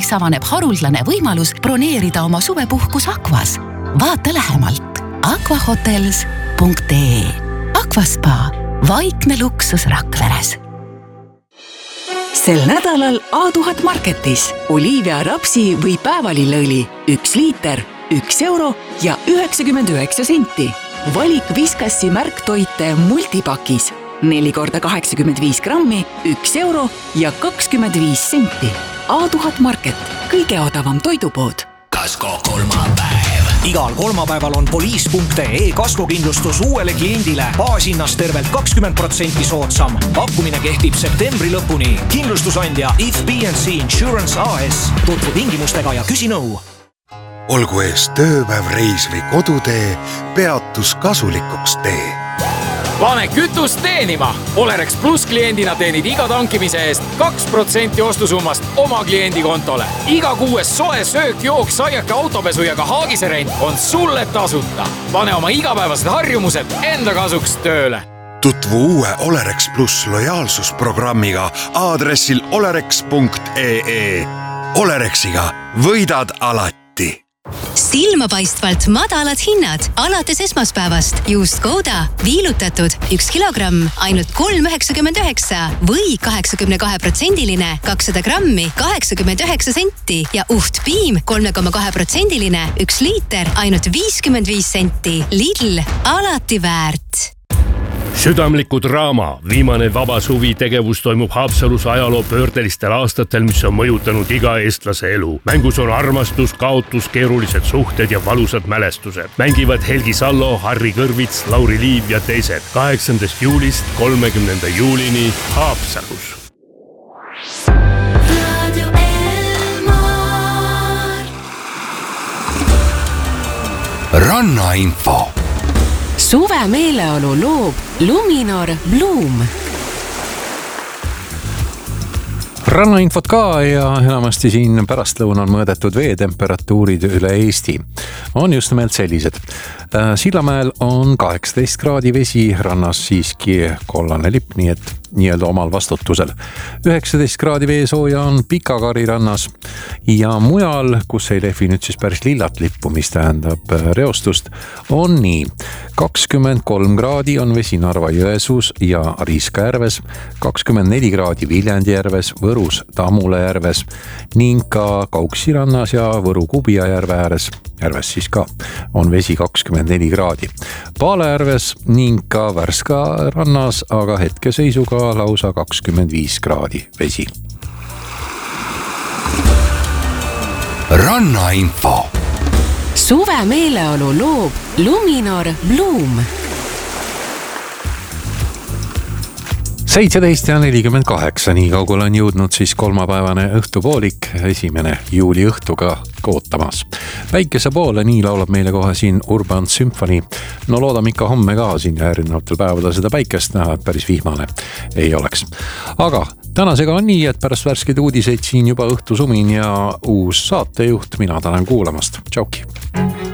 aprillis avaneb haruldane võimalus broneerida oma suvepuhkus Aquas. Vaata lähemalt aquahotels.ee. Aquaspa, vaikne luksus Rakveres. Sel nädalal A1000 Marketis Olivia rapsi või päevalilleõli 1 liiter, 1 euro ja 99 senti. Valik Viskassi märktoite multipakis 4 × 85 grammi, 1 euro ja 25 senti. A1000 Market, kõige odavam toidupood. Kasko kolmapäev. Igal kolmapäeval on poliis.ee kaskokindlustus uuele kliendile baashinnast tervelt 20% soodsam. Pakkumine kehtib septembri lõpuni. Kindlustusandja If B&C Insurance AS. Tutvu tingimustega ja küsi nõu. Olgu ees tööpäev, reis või kodutee, peatus kasulikuks tee. Pane kütust teenima! Olerex Plus kliendina teenid iga tankimise eest 2% ostusummast oma kliendi kontole. Iga kuues soe söök, jook, saiake, autopesu ja ka haagiserent on sulle tasuta. Pane oma igapäevased harjumused enda kasuks tööle. Tutvu uue Olerex Plus lojaalsusprogrammiga aadressil olerex.ee. Olerexiga võidad alati. Silmapaistvalt madalad hinnad alates esmaspäevast. Juust Gouda viilutatud 1 kilogramm ainult 3,99 või 82%-line 200 grammi 89 senti ja Uht piim 3,2%-line 1 liiter ainult 55 senti. Lidl, alati väärt. Südamliku draama. Viimane vaba suvi tegevus toimub Haapsalus ajaloo pöördelistel aastatel, mis on mõjutanud iga eestlase elu. Mängus on armastus, kaotus, keerulised suhted ja valusad mälestused. Mängivad Helgi Sallo, Harri Kõrvits, Lauri Liiv ja teised. 8. juulist 30. juulini Haapsalus. Rannainfo. Suve meeleolu loob Luminor Bloom. Rannainfot ka ja enamasti siin pärastlõunal mõõdetud veetemperatuurid üle Eesti on just nimelt sellised. Sillamäel on 18 kraadi vesi, rannas siiski kollane lipp, nii et nii-öelda omal vastutusel. 19 kraadi veesooja on Pikakari rannas ja mujal, kus ei lehvi nüüd siis päris lillat lippu, mis tähendab reostust, on nii. 23 kraadi on vesi Narva-Jõesuus ja Riiska järves, 24 kraadi Viljandi järves, Võrus Tammule järves ning ka Kauksi rannas ja Võru Kubia järve ääres, järves siis ka, on vesi 24 kraadi. Paale järves ning ka Värska rannas, aga hetkeseisuga lausa 25 kraadi vesi. Rannainfo. Suve meeleolu loob Luminor Bloom. 17:48, nii kaugel on jõudnud siis kolmapäevane õhtupoolik, 1. juuli õhtuga ootamas. Päikese poole, nii laulab meile kohe siin Urban Symphony. No loodame ikka homme ka siin ja erinevatel päevadel seda päikest näha, et päris vihmane ei oleks. Aga tänasega on nii, et pärast värskeid uudiseid siin juba õhtusumin ja uus saatejuht, mina tänan kuulamast. Tšauki!